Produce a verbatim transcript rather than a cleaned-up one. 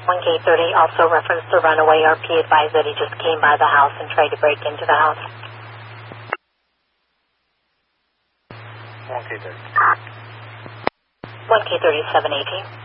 one K thirty also referenced the runaway. R P advised that he just came by the house and tried to break into the house. one K thirty. one K thirty, seven eighteen.